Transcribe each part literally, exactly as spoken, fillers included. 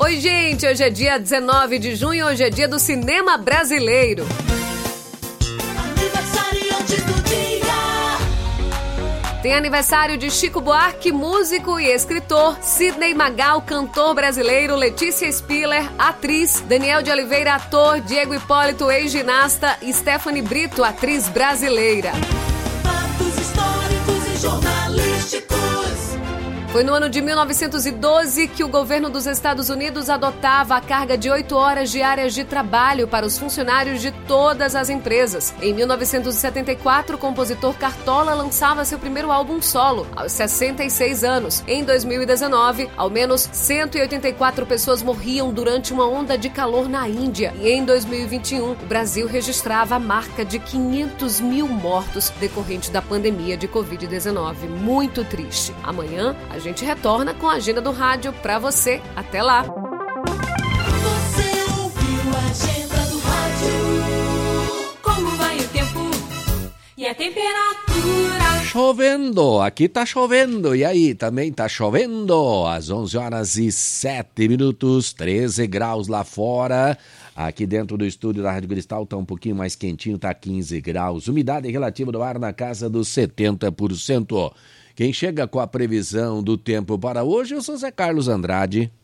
Oi, gente, hoje é dia dezenove de junho, hoje é dia do cinema brasileiro. Aniversariantes do dia. Tem aniversário de Chico Buarque, músico e escritor, Sidney Magal, cantor brasileiro, Letícia Spiller, atriz, Daniel de Oliveira, ator, Diego Hipólito, ex-ginasta, e Stephanie Brito, atriz brasileira. Fatos históricos e jornalísticos. Foi no ano de mil novecentos e doze que o governo dos Estados Unidos adotava a carga de oito horas diárias de trabalho para os funcionários de todas as empresas. Em mil novecentos e setenta e quatro, o compositor Cartola lançava seu primeiro álbum solo, aos sessenta e seis anos. Em dois mil e dezenove, ao menos cento e oitenta e quatro pessoas morriam durante uma onda de calor na Índia. E em dois mil e vinte e um, o Brasil registrava a marca de quinhentos mil mortos decorrente da pandemia de covid dezenove. Muito triste. Amanhã, a A gente retorna com a agenda do rádio pra você. Até lá! Você ouviu a agenda do rádio? Como vai o tempo e a temperatura? Chovendo, aqui tá chovendo. E aí, também tá chovendo. Às onze horas e sete minutos, treze graus lá fora. Aqui dentro do estúdio da Rádio Cristal tá um pouquinho mais quentinho, tá quinze graus. Umidade relativa do ar na casa dos setenta por cento. Quem chega com a previsão do tempo para hoje, eu sou Zé Carlos Andrade.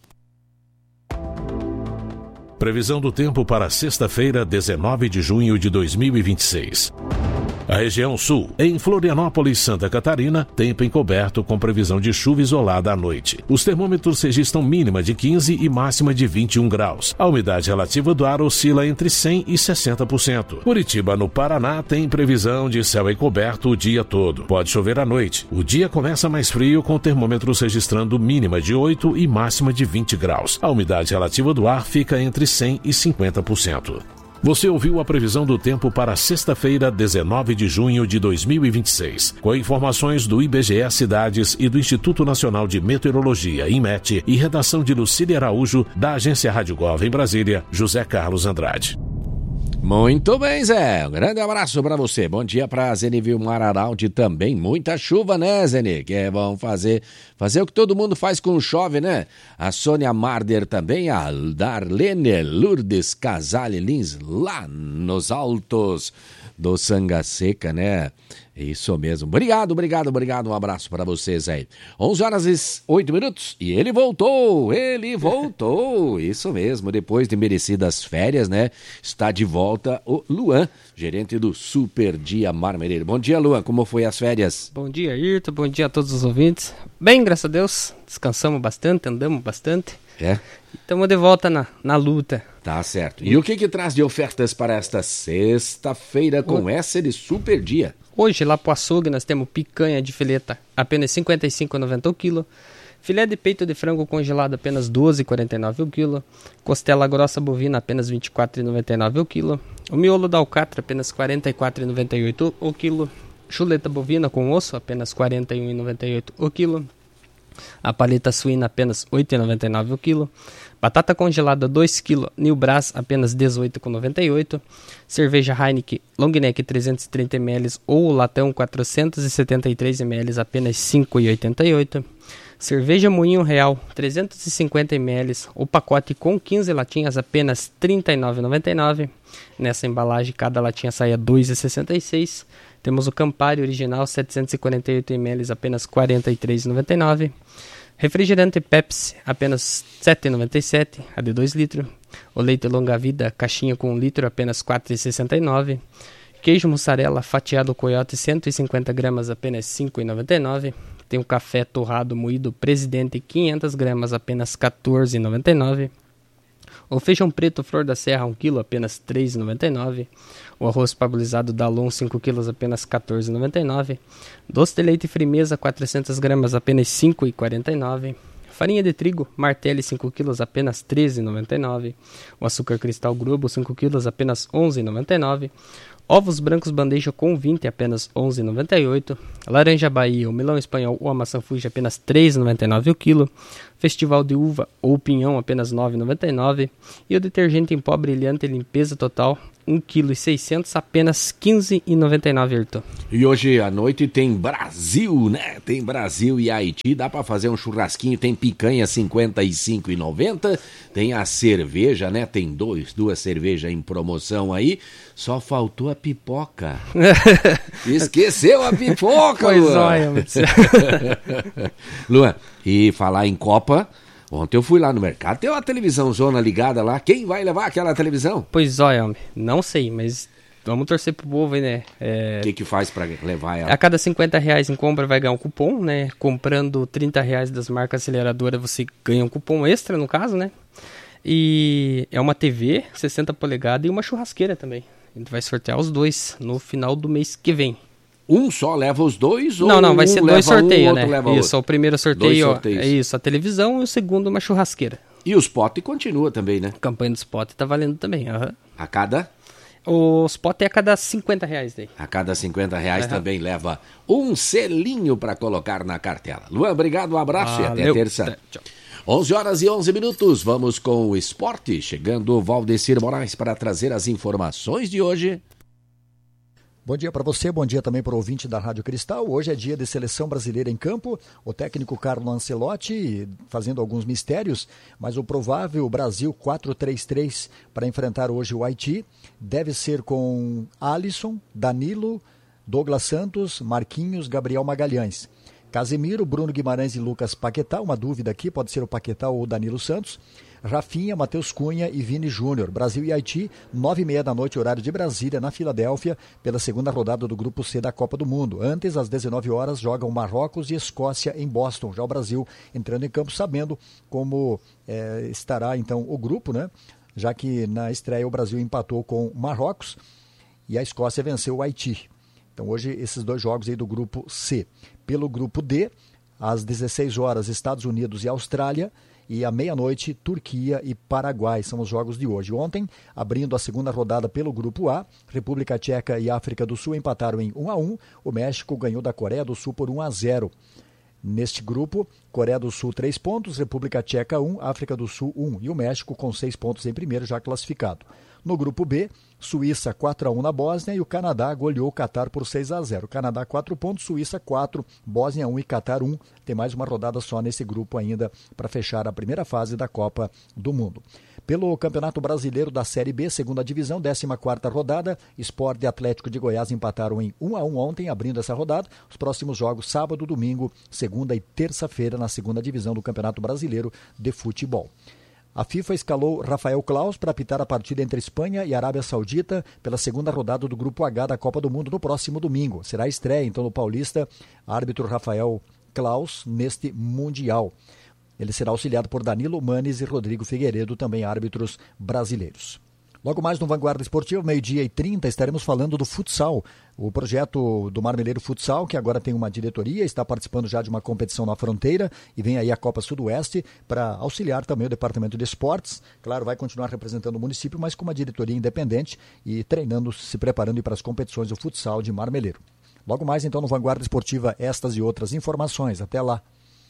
Previsão do tempo para sexta-feira, dezenove de junho de dois mil e vinte e seis. A região sul, em Florianópolis, Santa Catarina, tempo encoberto com previsão de chuva isolada à noite. Os termômetros registram mínima de quinze e máxima de vinte e um graus. A umidade relativa do ar oscila entre cem e sessenta por cento. Curitiba, no Paraná, tem previsão de céu encoberto o dia todo. Pode chover à noite. O dia começa mais frio, com termômetros registrando mínima de oito e máxima de vinte graus. A umidade relativa do ar fica entre cem e cinquenta por cento. Você ouviu a previsão do tempo para sexta-feira, dezenove de junho de dois mil e vinte e seis, com informações do I B G E Cidades e do Instituto Nacional de Meteorologia, INMET, e redação de Lucília Araújo, da Agência Rádio Gov em Brasília, José Carlos Andrade. Muito bem, Zé. Um grande abraço para você. Bom dia para Zeni Vilmar Araldi também. Muita chuva, né, Zeni? Que é bom fazer, fazer o que todo mundo faz quando chove, né? A Sônia Marder também, a Darlene Lourdes Casale Lins, lá nos altos do Sanga Seca, né? Isso mesmo. Obrigado, obrigado, obrigado. Um abraço para vocês aí. onze horas e oito minutos e ele voltou, ele voltou. Isso mesmo, depois de merecidas férias, né? Está de volta o Luan, gerente do Super Dia Marmereiro. Bom dia, Luan. Como foi as férias? Bom dia, Ayrton. Bom dia a todos os ouvintes. Bem, graças a Deus. Descansamos bastante, andamos bastante. É? Estamos de volta na, na luta. Tá certo. E o que que traz de ofertas para esta sexta-feira com o... essa de Super Dia? Hoje, lá pro açougue, nós temos picanha de fileta, apenas cinquenta e cinco reais e noventa centavos o quilo. Filé de peito de frango congelado, apenas doze reais e quarenta e nove centavos o quilo. Costela grossa bovina, apenas vinte e quatro reais e noventa e nove centavos o quilo. O miolo da alcatra, apenas quarenta e quatro reais e noventa e oito centavos o quilo. Chuleta bovina com osso, apenas quarenta e um reais e noventa e oito centavos o quilo. A paleta suína, apenas oito reais e noventa e nove centavos o quilo. Batata congelada dois quilos, New Brás, apenas dezoito reais e noventa e oito centavos. Cerveja Heineken Long Neck trezentos e trinta mililitros ou latão quatrocentos e setenta e três mililitros, apenas cinco reais e oitenta e oito centavos. Cerveja Moinho Real trezentos e cinquenta mililitros, o pacote com quinze latinhas, apenas trinta e nove reais e noventa e nove centavos. Nessa embalagem, cada latinha saia dois reais e sessenta e seis centavos. Temos o Campari original setecentos e quarenta e oito mililitros, apenas quarenta e três reais e noventa e nove centavos. Refrigerante Pepsi, apenas sete reais e noventa e sete centavos, a de dois litros. O leite longa vida, caixinha com um litro, apenas quatro reais e sessenta e nove centavos. Queijo mussarela fatiado Coyote, cento e cinquenta gramas, apenas cinco reais e noventa e nove centavos. Tem o café torrado moído Presidente, quinhentas gramas, apenas quatorze reais e noventa e nove centavos. O feijão preto Flor da Serra, um quilo, apenas três reais e noventa e nove centavos. O arroz parbolizado Dalon, cinco quilos, apenas quatorze reais e noventa e nove centavos. Doce de leite Frimeza, quatrocentas gramas, apenas cinco reais e quarenta e nove centavos. Farinha de trigo Martelli, cinco quilos, apenas treze reais e noventa e nove centavos. O açúcar cristal Grubo, cinco quilos, apenas onze reais e noventa e nove centavos. Ovos brancos bandeja com vinte, apenas onze reais e noventa e oito centavos. Laranja Bahia, o melão espanhol ou a maçã Fuji, apenas três reais e noventa e nove centavos o quilo. Festival de uva ou pinhão, apenas nove reais e noventa e nove centavos. E o detergente em pó brilhante limpeza total, um vírgula seiscentos quilos, apenas quinze reais e noventa e nove centavos, Ayrton. E hoje à noite tem Brasil, né? Tem Brasil e Haiti, dá pra fazer um churrasquinho, tem picanha cinquenta e cinco reais e noventa centavos, tem a cerveja, né? Tem dois, duas cervejas em promoção aí, só faltou a pipoca. Esqueceu a pipoca, Pois Luan. olha, Luan, e falar em Copa, ontem eu fui lá no mercado, tem uma televisão zona ligada lá, quem vai levar aquela televisão? Pois olha, homem, não sei, mas vamos torcer pro povo aí, né? É... O que que faz pra levar ela? A cada cinquenta reais em compra vai ganhar um cupom, né? Comprando trinta reais das marcas aceleradoras você ganha um cupom extra, no caso, né? E é uma T V sessenta polegadas e uma churrasqueira também. A gente vai sortear os dois no final do mês que vem. Um só leva os dois? Não, ou não, vai um ser dois sorteios, um, né? Leva isso, outro? o primeiro Dois sorteio ó, sorteios. é isso, a televisão e o segundo uma churrasqueira. E os potes continua também, né? A campanha do spot tá valendo também, aham. A cada? O spot é a cada cinquenta reais daí. A cada cinquenta reais Uhum. também leva um selinho para colocar na cartela. Luan, obrigado, um abraço e até Valeu. terça. Até, tchau. onze horas e onze minutos, vamos com o esporte. Chegando o Valdecir Moraes para trazer as informações de hoje. Bom dia para você, bom dia também para o ouvinte da Rádio Cristal. Hoje é dia de seleção brasileira em campo. O técnico Carlo Ancelotti fazendo alguns mistérios, mas o provável Brasil quatro três três para enfrentar hoje o Haiti deve ser com Alisson, Danilo, Douglas Santos, Marquinhos, Gabriel Magalhães. Casemiro, Bruno Guimarães e Lucas Paquetá, uma dúvida aqui, pode ser o Paquetá ou o Danilo Santos. Rafinha, Matheus Cunha e Vini Júnior. Brasil e Haiti, nove e meia da noite, horário de Brasília, na Filadélfia, pela segunda rodada do Grupo C da Copa do Mundo. Antes, às dezenove horas, jogam Marrocos e Escócia em Boston. Já o Brasil entrando em campo sabendo como é, estará então o grupo, né? Já que na estreia o Brasil empatou com Marrocos e a Escócia venceu o Haiti. Então hoje esses dois jogos aí do Grupo C. Pelo Grupo D, às dezesseis horas, Estados Unidos e Austrália. E à meia-noite, Turquia e Paraguai são os jogos de hoje. Ontem, abrindo a segunda rodada pelo Grupo A, República Tcheca e África do Sul empataram em um a um. O México ganhou da Coreia do Sul por um a zero. Neste grupo, Coreia do Sul três pontos, República Tcheca um, África do Sul um. E o México com seis pontos em primeiro, já classificado. No grupo B, Suíça quatro a um na Bósnia e o Canadá goleou o Catar por seis a zero. Canadá quatro pontos, Suíça quatro, Bósnia um e Catar um. Tem mais uma rodada só nesse grupo ainda para fechar a primeira fase da Copa do Mundo. Pelo Campeonato Brasileiro da Série B, segunda divisão, décima quarta rodada, Sport e Atlético de Goiás empataram em um a um ontem, abrindo essa rodada. Os próximos jogos, sábado, domingo, segunda e terça-feira, na segunda divisão do Campeonato Brasileiro de Futebol. A FIFA escalou Rafael Claus para apitar a partida entre Espanha e Arábia Saudita pela segunda rodada do Grupo H da Copa do Mundo no próximo domingo. Será a estreia, então, do paulista, árbitro Rafael Claus, neste Mundial. Ele será auxiliado por Danilo Manes e Rodrigo Figueiredo, também árbitros brasileiros. Logo mais no Vanguarda Esportiva, meio-dia e trinta, estaremos falando do futsal. O projeto do Marmeleiro Futsal, que agora tem uma diretoria, está participando já de uma competição na fronteira e vem aí a Copa Sudoeste para auxiliar também o Departamento de Esportes. Claro, vai continuar representando o município, mas com uma diretoria independente e treinando, se preparando para as competições do futsal de Marmeleiro. Logo mais então no Vanguarda Esportiva, estas e outras informações. Até lá.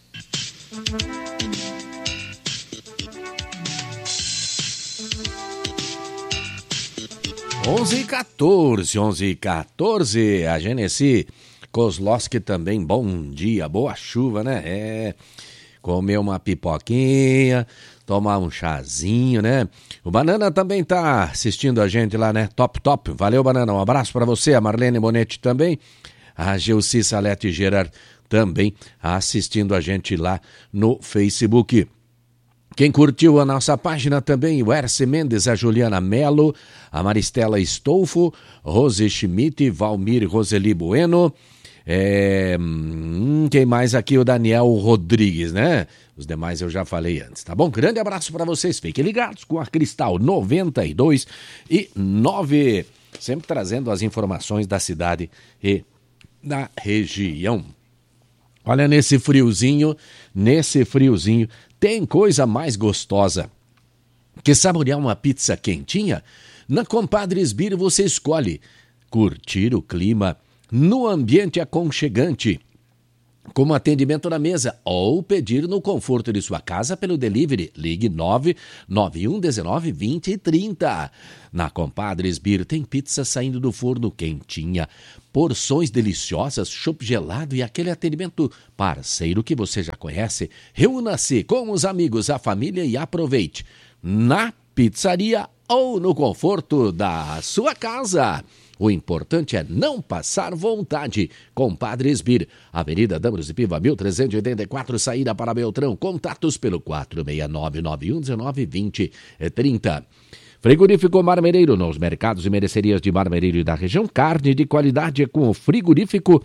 onze e quatorze, onze e quatorze, a Genesi Kozlowski também, bom dia, boa chuva, né? É, comer uma pipoquinha, tomar um chazinho, né? O Banana também tá assistindo a gente lá, né? Top, top, valeu Banana, um abraço pra você, a Marlene Bonetti também, a Geuci Salete Gerard também assistindo a gente lá no Facebook. Quem curtiu a nossa página também, o Erce Mendes, a Juliana Melo, a Maristela Estolfo, Rose Schmidt, Valmir Roseli Bueno, é, hum, quem mais aqui? O Daniel Rodrigues, né? Os demais eu já falei antes, tá bom? Grande abraço para vocês, fiquem ligados com a Cristal noventa e dois e nove, sempre trazendo as informações da cidade e da região. Olha, nesse friozinho, nesse friozinho, tem coisa mais gostosa que saborear uma pizza quentinha? Na Compadres Beer você escolhe curtir o clima no ambiente aconchegante. como atendimento na mesa ou pedir no conforto de sua casa pelo delivery. Ligue nove nove um um nove vinte trinta. Na Compadres Beer tem pizza saindo do forno quentinha, porções deliciosas, chopp gelado e aquele atendimento parceiro que você já conhece. Reúna-se com os amigos, a família e aproveite na pizzaria ou no conforto da sua casa. O importante é não passar vontade. Compadres Beer, Avenida Damos de Piva, mil trezentos e oitenta e quatro, saída para Beltrão. Contatos pelo quatro seis nove nove um um nove vinte trinta. Frigorífico Marmereiro, nos mercados e mercearias de Marmereiro e da região. Carne de qualidade com o Frigorífico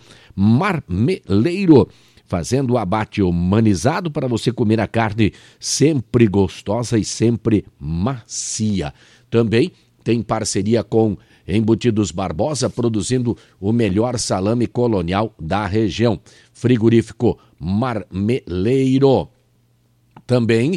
Marmeleiro, fazendo o abate humanizado para você comer a carne sempre gostosa e sempre macia. Também tem parceria com Embutidos Barbosa, produzindo o melhor salame colonial da região. Frigorífico Marmeleiro. Também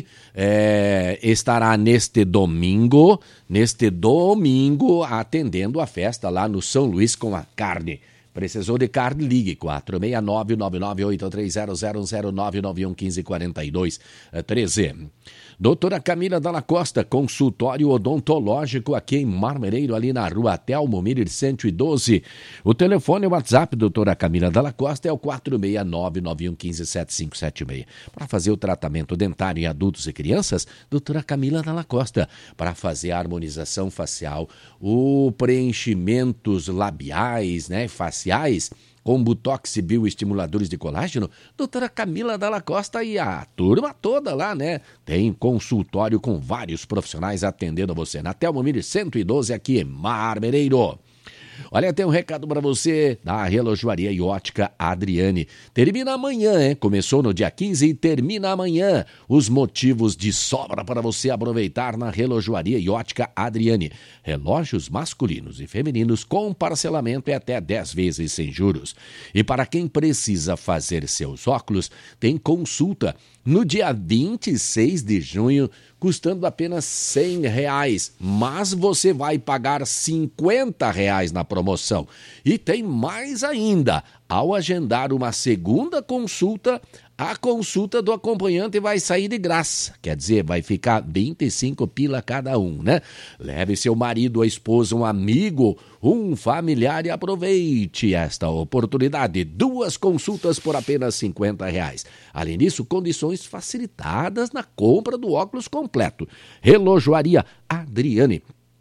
é, estará neste domingo, neste domingo, atendendo a festa lá no São Luís com a carne. Precisou de carne? Ligue quatro seis nove nove nove oito três zero zero zero nove nove um um cinco quatro dois treze. Doutora Camila Dalla Costa, consultório odontológico aqui em Marmereiro, ali na rua Telmo Miller cento e doze. O telefone e o WhatsApp, doutora Camila Dalla Costa, é o quatro seis nove nove um um cinco sete cinco sete seis. Para fazer o tratamento dentário em adultos e crianças, doutora Camila Dalla Costa. Para fazer a harmonização facial, o preenchimentos labiais, né, faciais, com botox e bioestimuladores de colágeno, doutora Camila Dalla Costa e a turma toda lá, né? Tem consultório com vários profissionais atendendo você na Telmo Miller cento e doze, aqui em Marmereiro. Olha, tem um recado para você da Relojoaria e Ótica Adriane. Termina amanhã, hein? Começou no dia quinze e termina amanhã. Os motivos de sobra para você aproveitar na Relojoaria e Ótica Adriane. Relógios masculinos e femininos com parcelamento é até dez vezes sem juros. E para quem precisa fazer seus óculos, tem consulta no dia vinte e seis de junho, custando apenas cem reais, mas você vai pagar cinquenta reais na promoção. E tem mais ainda, ao agendar uma segunda consulta, a consulta do acompanhante vai sair de graça, quer dizer, vai ficar vinte e cinco pila cada um, né? Leve seu marido, a esposa, um amigo, um familiar e aproveite esta oportunidade. Duas consultas por apenas cinquenta reais. Além disso, condições facilitadas na compra do óculos completo. Relojoaria Adriane.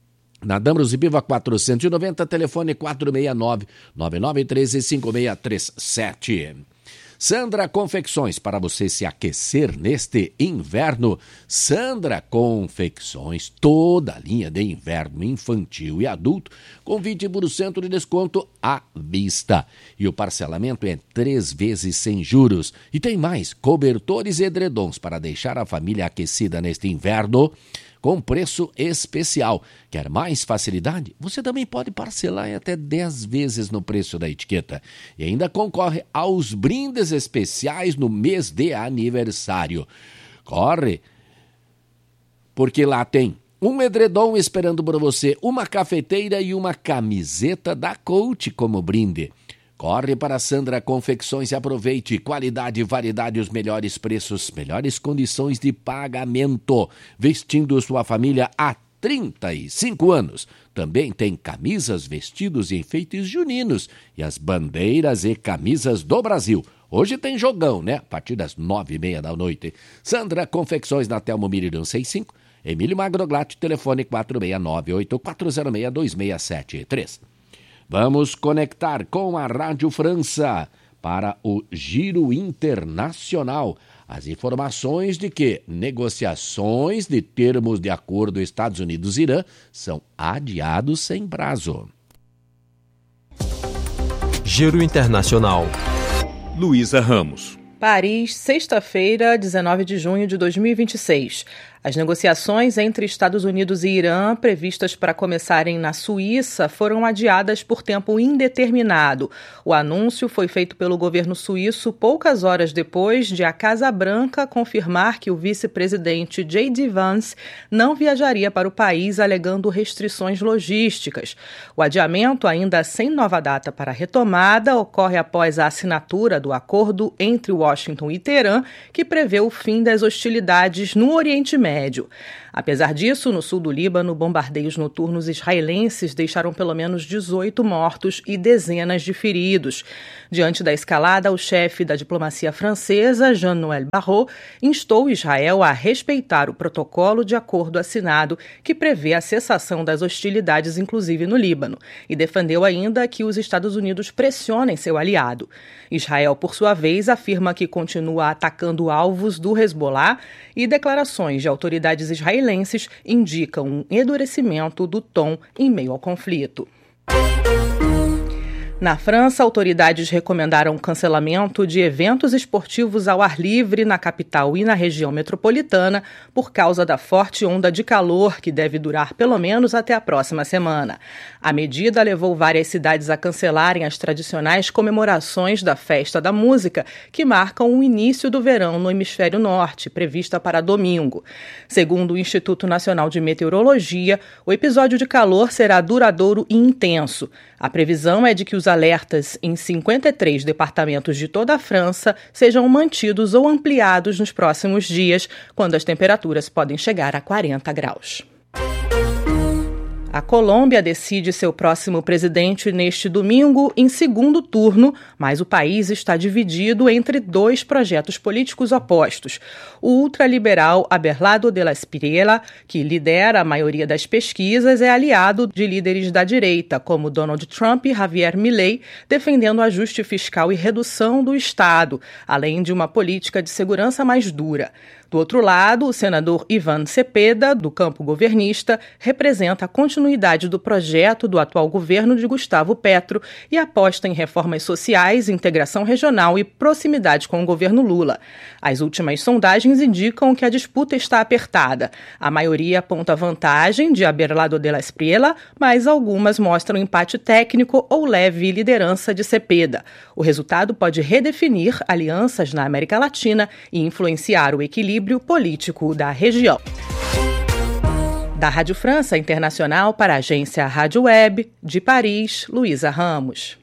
Na Damos de Piva quatrocentos e noventa, telefone quatro seis nove nove nove um três cinco seis três sete. Sandra Confecções, para você se aquecer neste inverno. Sandra Confecções, toda a linha de inverno infantil e adulto, com vinte por cento de desconto à vista. E o parcelamento é três vezes sem juros. E tem mais, cobertores e edredons para deixar a família aquecida neste inverno, com preço especial. Quer mais facilidade? Você também pode parcelar em até dez vezes no preço da etiqueta. E ainda concorre aos brindes especiais no mês de aniversário. Corre, porque lá tem um edredom esperando por você, uma cafeteira e uma camiseta da Coach como brinde. Corre para Sandra Confecções e aproveite qualidade, variedade, os melhores preços, melhores condições de pagamento, vestindo sua família há trinta e cinco anos. Também tem camisas, vestidos e enfeites juninos e as bandeiras e camisas do Brasil. Hoje tem jogão, né? A partir das nove e meia da noite. Sandra Confecções na Telmo Miller cento e sessenta e cinco. Emílio Magroglatt, telefone quatro seis nove oito quatro zero seis dois seis sete três. Vamos conectar com a Rádio França para o Giro Internacional. As informações de que negociações de termos de acordo Estados Unidos-Irã são adiados sem prazo. Giro Internacional. Luísa Ramos. Paris, sexta-feira, dezenove de junho de dois mil e vinte e seis. As negociações entre Estados Unidos e Irã, previstas para começarem na Suíça, foram adiadas por tempo indeterminado. O anúncio foi feito pelo governo suíço poucas horas depois de a Casa Branca confirmar que o vice-presidente J D Vance não viajaria para o país alegando restrições logísticas. O adiamento, ainda sem nova data para a retomada, ocorre após a assinatura do acordo entre Washington e Teherã, que prevê o fim das hostilidades no Oriente Médio. Médio. Apesar disso, no sul do Líbano, bombardeios noturnos israelenses deixaram pelo menos dezoito mortos e dezenas de feridos. Diante da escalada, o chefe da diplomacia francesa, Jean-Noël Barrot, instou Israel a respeitar o protocolo de acordo assinado que prevê a cessação das hostilidades, inclusive no Líbano, e defendeu ainda que os Estados Unidos pressionem seu aliado. Israel, por sua vez, afirma que continua atacando alvos do Hezbollah e declarações de autoridades israelenses indicam um endurecimento do tom em meio ao conflito. Na França, autoridades recomendaram o cancelamento de eventos esportivos ao ar livre na capital e na região metropolitana por causa da forte onda de calor que deve durar pelo menos até a próxima semana. A medida levou várias cidades a cancelarem as tradicionais comemorações da Festa da Música, que marcam o início do verão no hemisfério norte, prevista para domingo. Segundo o Instituto Nacional de Meteorologia, o episódio de calor será duradouro e intenso. A previsão é de que os alertas em cinquenta e três departamentos de toda a França sejam mantidos ou ampliados nos próximos dias, quando as temperaturas podem chegar a quarenta graus. A Colômbia decide seu próximo presidente neste domingo em segundo turno, mas o país está dividido entre dois projetos políticos opostos. O ultraliberal Abelardo de la Espriella, que lidera a maioria das pesquisas, é aliado de líderes da direita, como Donald Trump e Javier Milei, defendendo ajuste fiscal e redução do Estado, além de uma política de segurança mais dura. Do outro lado, o senador Iván Cepeda, do campo governista, representa a continuidade do projeto do atual governo de Gustavo Petro e aposta em reformas sociais, integração regional e proximidade com o governo Lula. As últimas sondagens indicam que a disputa está apertada. A maioria aponta vantagem de Abelardo de la Espriella, mas algumas mostram empate técnico ou leve liderança de Cepeda. O resultado pode redefinir alianças na América Latina e influenciar o equilíbrio político da região. Da Rádio França Internacional para a agência Rádio Web, de Paris, Luísa Ramos.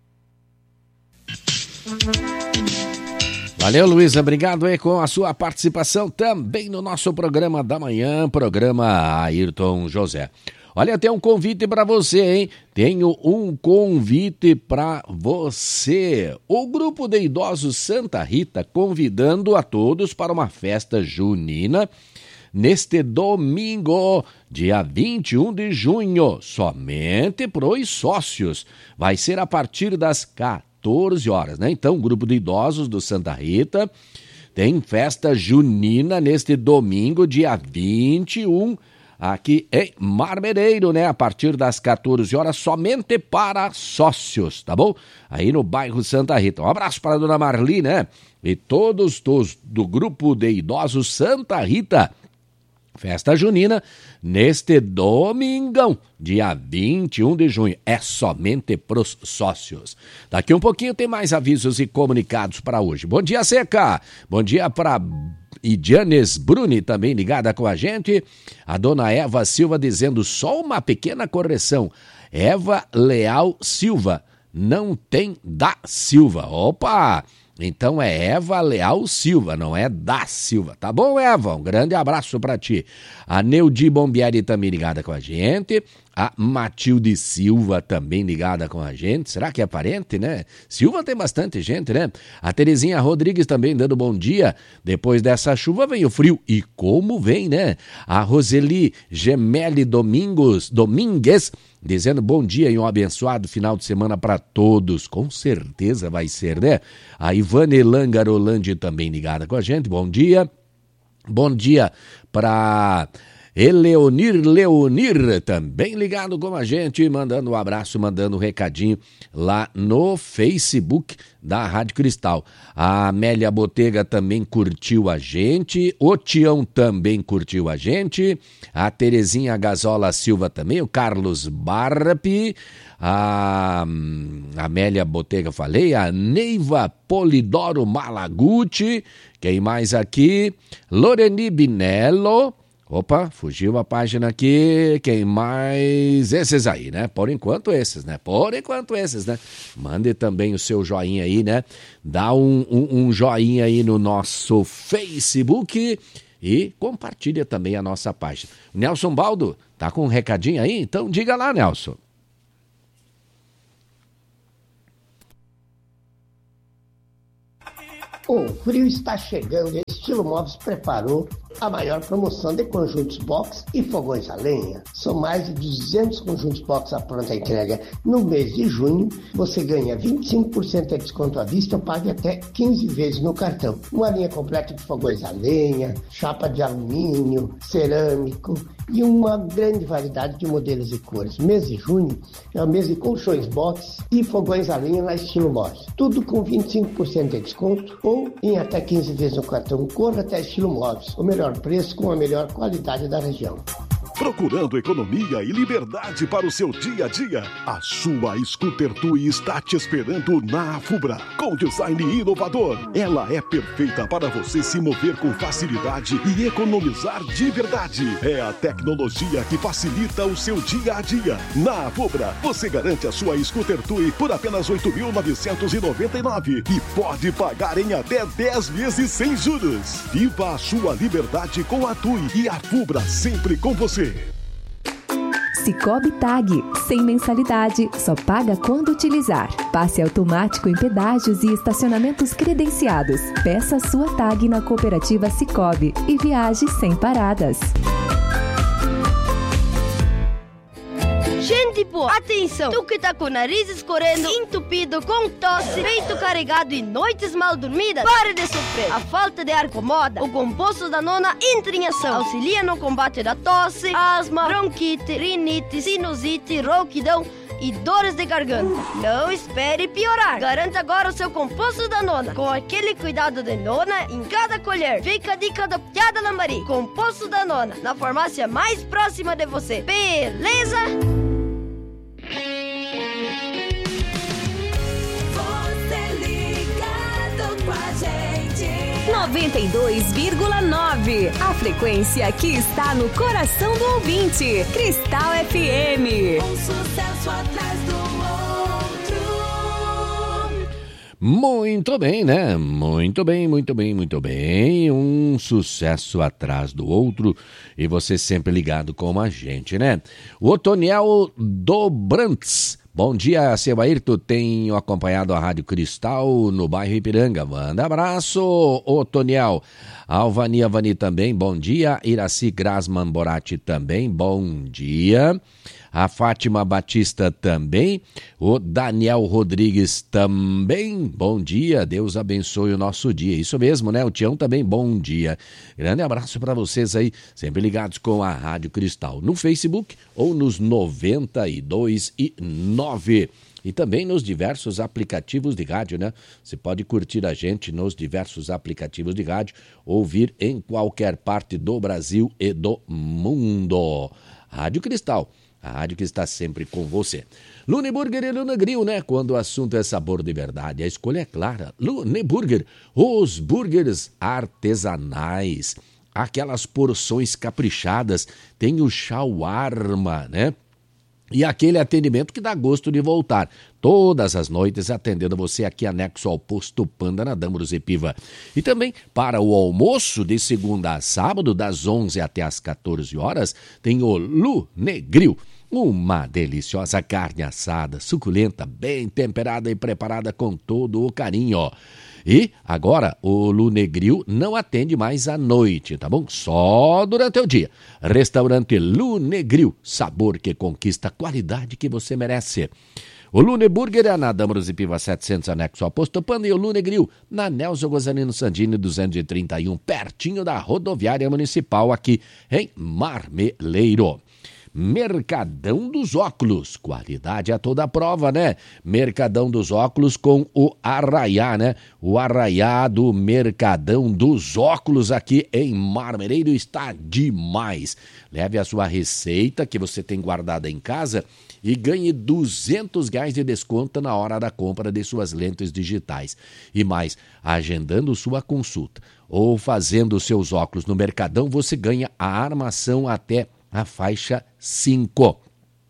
Valeu, Luísa, obrigado aí com a sua participação também no nosso programa da manhã, programa Ayrton José. Olha, tem um convite para você, hein? Tenho um convite para você. O Grupo de Idosos Santa Rita convidando a todos para uma festa junina neste domingo, dia vinte e um de junho, somente para os sócios. Vai ser a partir das quatorze horas, né? Então, o Grupo de Idosos do Santa Rita tem festa junina neste domingo, dia vinte e um, aqui em Marmereiro, né? A partir das quatorze horas, somente para sócios, tá bom? Aí no bairro Santa Rita. Um abraço para a dona Marli, né? E todos dos, do Grupo de Idosos Santa Rita. Festa junina neste domingão, dia vinte e um de junho. É somente pros sócios. Daqui um pouquinho tem mais avisos e comunicados para hoje. Bom dia, Seca. Bom dia para Idianes Bruni, também ligada com a gente. A dona Eva Silva dizendo só uma pequena correção. Eva Leal Silva, não tem da Silva. Opa! Então é Eva Leal Silva, não é da Silva. Tá bom, Eva? Um grande abraço pra ti. A Neudi Bombieri também ligada com a gente. A Matilde Silva também ligada com a gente. Será que é parente, né? Silva tem bastante gente, né? A Terezinha Rodrigues também dando bom dia. Depois dessa chuva vem o frio. E como vem, né? A Roseli Gemelli Domingos, Domingues dizendo bom dia e um abençoado final de semana para todos. Com certeza vai ser, né? A Ivane Langarolandi também ligada com a gente. Bom dia. Bom dia para Eleonir Leonir, também ligado com a gente, mandando um abraço, mandando um recadinho lá no Facebook da Rádio Cristal. A Amélia Botega também curtiu a gente, o Tião também curtiu a gente, a Terezinha Gazola Silva também, o Carlos Barpi, a Amélia Botega falei, a Neiva Polidoro Malaguti, quem mais aqui? Loreni Binello. Opa, fugiu a página aqui, quem mais? Esses aí, né? Por enquanto esses, né? Por enquanto esses, né? Mande também o seu joinha aí, né? Dá um, um, um joinha aí no nosso Facebook e compartilha também a nossa página. Nelson Baldo, tá com um recadinho aí? Então diga lá, Nelson. O frio está chegando e a Estilo Móveis preparou a maior promoção de conjuntos box e fogões a lenha. São mais de duzentos conjuntos box à pronta entrega. No mês de junho, você ganha vinte e cinco por cento de desconto à vista ou pague até quinze vezes no cartão. Uma linha completa de fogões a lenha, chapa de alumínio, cerâmico e uma grande variedade de modelos e cores. Mês de junho é o mês de colchões box e fogões a lenha na Estilo Móveis. Tudo com vinte e cinco por cento de desconto ou em até quinze vezes no cartão. Corra até Estilo Móveis, o melhor preço com a melhor qualidade da região. Procurando economia e liberdade para o seu dia a dia? A sua Scooter Tui está te esperando na Afubra. Com design inovador, ela é perfeita para você se mover com facilidade e economizar de verdade. É a tecnologia que facilita o seu dia a dia. Na Afubra, você garante a sua Scooter Tui por apenas oito mil novecentos e noventa e nove reais e pode pagar em até dez vezes sem juros. Viva a sua liberdade com a Tui e a Afubra sempre com você. Cicobi Tag, sem mensalidade, só paga quando utilizar. Passe automático em pedágios e estacionamentos credenciados. Peça sua tag na cooperativa Cicobi e viaje sem paradas. Gente boa, atenção! Tu que tá com o nariz escorrendo, entupido, com tosse, peito carregado e noites mal dormidas, pare de sofrer! A falta de ar incomoda? O composto Danona entra em ação. Auxilia no combate da tosse, asma, bronquite, rinite, sinusite, rouquidão e dores de garganta. Não espere piorar. Garanta agora o seu composto Danona, com aquele cuidado de nona em cada colher. Fica a dica da Piada Lambari. Composto Danona, na farmácia mais próxima de você. Beleza? noventa e dois vírgula nove. A frequência que está no coração do ouvinte. Cristal F M. Um sucesso atrás do outro. Muito bem, né? Muito bem, muito bem, muito bem. Um sucesso atrás do outro. E você sempre ligado com a gente, né? O Otoniel Dobrantz. Bom dia, seu Ayrton. Tenho acompanhado a Rádio Cristal no bairro Ipiranga. Manda abraço, Otoniel. Alvani Avani também, bom dia. Iraci Grasman Borati também, bom dia. A Fátima Batista também. O Daniel Rodrigues também, bom dia. Deus abençoe o nosso dia. Isso mesmo, né? O Tião também, bom dia. Grande abraço para vocês aí, sempre ligados com a Rádio Cristal. No Facebook ou nos noventa e dois e nove. E também nos diversos aplicativos de rádio, né? Você pode curtir a gente nos diversos aplicativos de rádio, ouvir em qualquer parte do Brasil e do mundo. Rádio Cristal. A rádio que está sempre com você. Lune Burger e Luna Grill, né? Quando o assunto é sabor de verdade, a escolha é clara. Lune Burger, os burgers artesanais, aquelas porções caprichadas, tem o shawarma, né? E aquele atendimento que dá gosto de voltar. Todas as noites atendendo você aqui anexo ao Posto Panda na Dâmaros e Piva. E também para o almoço de segunda a sábado, das onze até as quatorze horas, tem o Lune Grill. Uma deliciosa carne assada, suculenta, bem temperada e preparada com todo o carinho. E agora o Lune Grill não atende mais à noite, tá bom? Só durante o dia. Restaurante Lune Grill, sabor que conquista a qualidade que você merece. O Lune Burger é na Dâmaros e Piva setecentos, anexo ao Posto Panda, e o Lune Grill na Nelson Gozanino Sandini duzentos e trinta e um, pertinho da rodoviária municipal aqui em Marmeleiro. Mercadão dos Óculos, qualidade a toda prova, né? Mercadão dos Óculos com o Arraiá, né? O Arraiá do Mercadão dos Óculos aqui em Marmeleiro está demais. Leve a sua receita que você tem guardada em casa e ganhe duzentos reais de desconto na hora da compra de suas lentes digitais. E mais, agendando sua consulta ou fazendo seus óculos no Mercadão, você ganha a armação até a faixa cinco.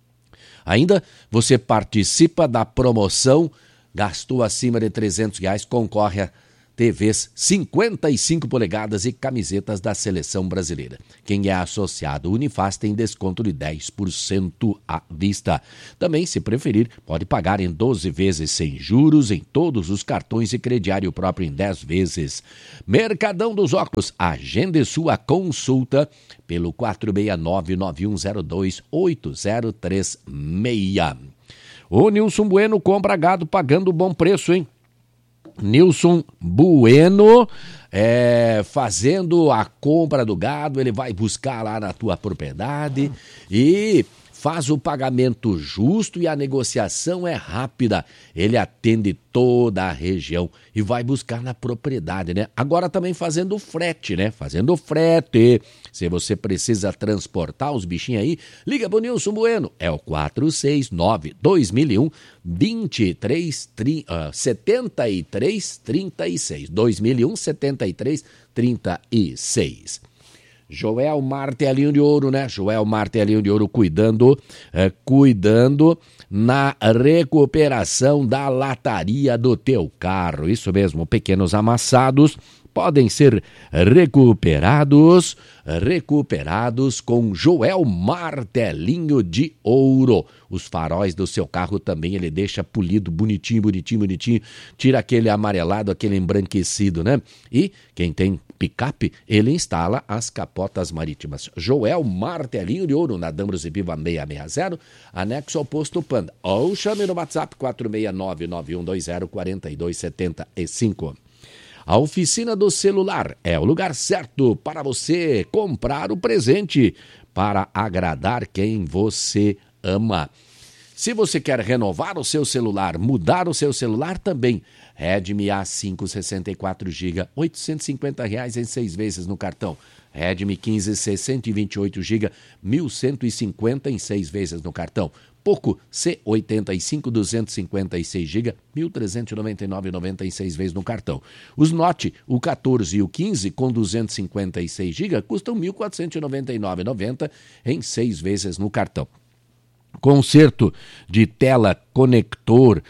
Ainda você participa da promoção, gastou acima de trezentos reais, concorre a T Vs cinquenta e cinco polegadas e camisetas da Seleção Brasileira. Quem é associado Unifaz tem desconto de dez por cento à vista. Também, se preferir, pode pagar em doze vezes sem juros em todos os cartões e crediário próprio em dez vezes. Mercadão dos Óculos, agende sua consulta pelo quatro seis nove, nove um zero dois, oito zero três seis. O Nilson Bueno compra gado pagando bom preço, hein? Nilson Bueno, é, fazendo a compra do gado, ele vai buscar lá na tua propriedade e faz o pagamento justo e a negociação é rápida. Ele atende toda a região e vai buscar na propriedade, né? Agora também fazendo frete, né? Fazendo frete. Se você precisa transportar os bichinhos aí, liga pro Nilson Bueno. É o quatro seis nove, dois mil e um, vinte e três, setenta e três, trinta e seis. dois mil e um, setenta e três, trinta e seis. Joel Martelinho de Ouro, né? Joel Martelinho de Ouro cuidando, é, cuidando na recuperação da lataria do teu carro. Isso mesmo, pequenos amassados podem ser recuperados, recuperados com Joel Martelinho de Ouro. Os faróis do seu carro também ele deixa polido, bonitinho, bonitinho, bonitinho, tira aquele amarelado, aquele embranquecido, né? E quem tem picape, ele instala as capotas marítimas. Joel Martelinho de Ouro, na Dâmaros e Piva seiscentos e sessenta, anexo ao Posto Panda. Ou chame no WhatsApp quatro seis nove, nove um dois zero, quatro dois sete cinco. A oficina do celular é o lugar certo para você comprar o presente para agradar quem você ama. Se você quer renovar o seu celular, mudar o seu celular também, Redmi A cinco sessenta e quatro gigabytes, oitocentos e cinquenta reais em seis vezes no cartão. Redmi quinze C cento e vinte e oito gigabytes, mil cento e cinquenta em seis vezes no cartão. Poco C oitenta e cinco, duzentos e cinquenta e seis gigabytes, mil trezentos e noventa e nove reais e noventa e seis vezes no cartão. Os Note, o quatorze e o quinze com duzentos e cinquenta e seis gigabytes custam mil quatrocentos e noventa e nove reais e noventa centavos em seis vezes no cartão. Conserto de tela, conector,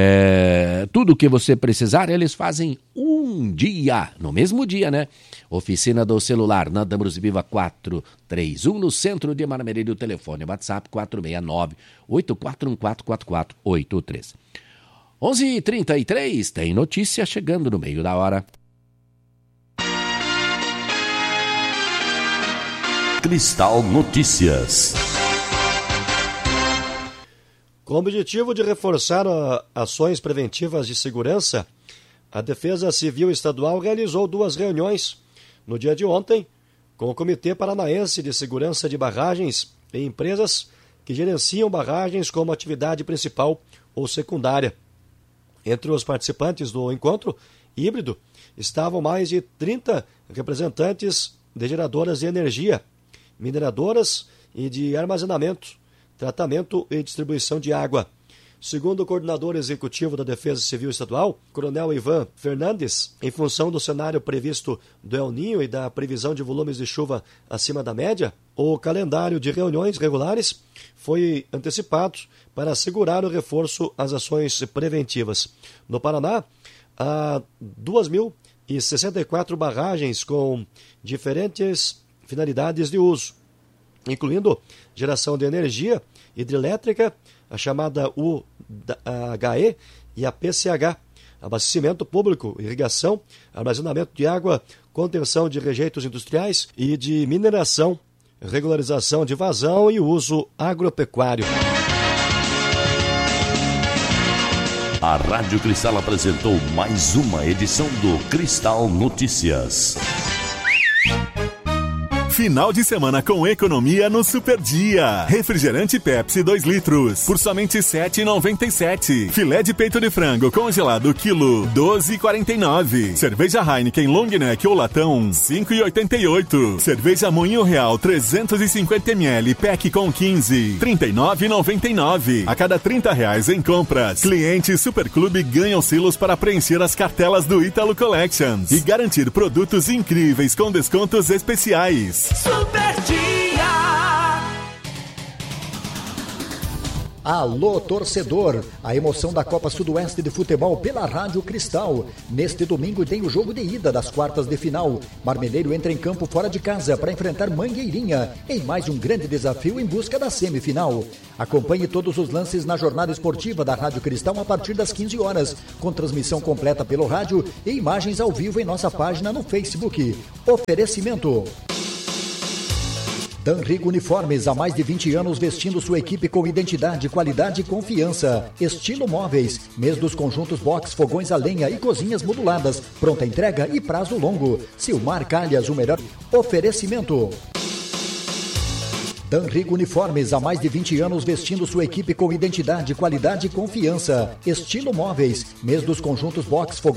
é, tudo o que você precisar, eles fazem um dia, no mesmo dia, né? Oficina do celular, na Dâmaros e Piva quatrocentos e trinta e um, no centro de Marmeleiro, telefone, WhatsApp quatro seis nove, oito quatro um quatro, quatro quatro oito três. onze e trinta e três, tem notícia chegando no meio da hora. Cristal Notícias. Com o objetivo de reforçar a, ações preventivas de segurança, a Defesa Civil Estadual realizou duas reuniões no dia de ontem com o Comitê Paranaense de Segurança de Barragens e empresas que gerenciam barragens como atividade principal ou secundária. Entre os participantes do encontro híbrido estavam mais de trinta representantes de geradoras de energia, mineradoras e de armazenamento, tratamento e distribuição de água. Segundo o coordenador executivo da Defesa Civil Estadual, Coronel Ivan Fernandes, em função do cenário previsto do El Niño e da previsão de volumes de chuva acima da média, o calendário de reuniões regulares foi antecipado para assegurar o reforço às ações preventivas. No Paraná, há duas mil e sessenta e quatro barragens com diferentes finalidades de uso, incluindo geração de energia hidrelétrica, a chamada U H E e a P C H, abastecimento público, irrigação, armazenamento de água, contenção de rejeitos industriais e de mineração, regularização de vazão e uso agropecuário. A Rádio Cristal apresentou mais uma edição do Cristal Notícias. Final de semana com economia no Super Dia. Refrigerante Pepsi dois litros por somente sete reais e noventa e sete centavos. Filé de peito de frango congelado quilo doze reais e quarenta e nove centavos. Cerveja Heineken Long Neck ou latão cinco reais e oitenta e oito centavos. Cerveja Moinho Real trezentos e cinquenta mililitros pack com quinze, trinta e nove reais e noventa e nove centavos. A cada trinta reais em compras, clientes Superclube ganham selos para preencher as cartelas do Ítalo Collections e garantir produtos incríveis com descontos especiais. Super Dia! Alô, torcedor! A emoção da Copa Sudoeste de Futebol pela Rádio Cristal. Neste domingo tem o jogo de ida das quartas de final. Marmeleiro entra em campo fora de casa para enfrentar Mangueirinha em mais um grande desafio em busca da semifinal. Acompanhe todos os lances na jornada esportiva da Rádio Cristal a partir das quinze horas, com transmissão completa pelo rádio e imagens ao vivo em nossa página no Facebook. Oferecimento Danrigo Uniformes, há mais de vinte anos vestindo sua equipe com identidade, qualidade e confiança. Estilo Móveis, mês dos conjuntos box, fogões a lenha e cozinhas moduladas. Pronta entrega e prazo longo. Silmar Calhas, o melhor oferecimento. Danrigo Uniformes, há mais de vinte anos vestindo sua equipe com identidade, qualidade e confiança. Estilo Móveis, mês dos conjuntos box, fogões